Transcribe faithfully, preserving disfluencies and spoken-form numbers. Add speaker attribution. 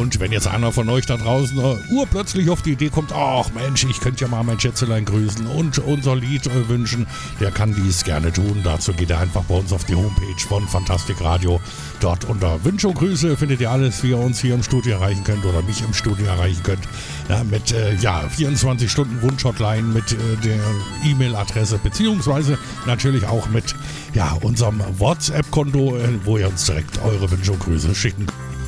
Speaker 1: Und wenn jetzt einer von euch da draußen uh, urplötzlich auf die Idee kommt, ach Mensch, ich könnte ja mal mein Schätzelein grüßen und unser Lied äh, wünschen, der kann dies gerne tun. Dazu geht er einfach bei uns auf die Homepage von Fantastik Radio. Dort unter Wünsche und Grüße findet ihr alles, wie ihr uns hier im Studio erreichen könnt oder mich im Studio erreichen könnt. Ja, mit äh, ja, vierundzwanzig Stunden Wunsch-Hotline, mit äh, der E-Mail-Adresse, beziehungsweise natürlich auch mit ja, unserem WhatsApp-Konto, äh, wo ihr uns direkt eure Wünsche und Grüße schicken könnt.